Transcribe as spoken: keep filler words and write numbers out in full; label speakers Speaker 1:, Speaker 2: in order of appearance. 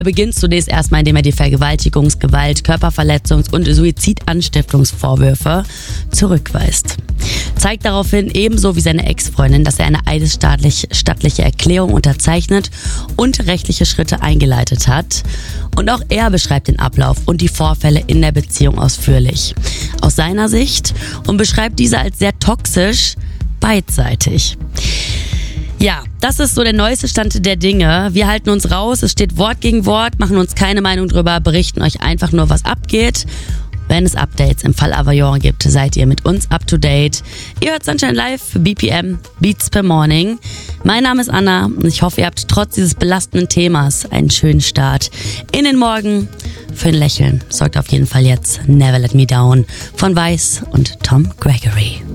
Speaker 1: Er beginnt zunächst erstmal, indem er die Vergewaltigungs-, Gewalt-, Körperverletzungs- und Suizidanstiftungsvorwürfe zurückweist. Zeigt daraufhin ebenso wie seine Ex-Freundin, dass er eine eidesstattliche Erklärung unterzeichnet und rechtliche Schritte eingeleitet hat. Und auch er beschreibt den Ablauf und die Vorfälle in der Beziehung ausführlich. Aus seiner Sicht und beschreibt diese als sehr toxisch, beidseitig. Ja, das ist so der neueste Stand der Dinge. Wir halten uns raus, es steht Wort gegen Wort, machen uns keine Meinung drüber, berichten euch einfach nur, was abgeht. Wenn es Updates im Fall Availlon gibt, seid ihr mit uns up to date. Ihr hört Sunshine Live für B P M, Beats per Morning. Mein Name ist Anna und ich hoffe, ihr habt trotz dieses belastenden Themas einen schönen Start in den Morgen. Für ein Lächeln sorgt auf jeden Fall jetzt Never Let Me Down von Weiß und Tom Gregory.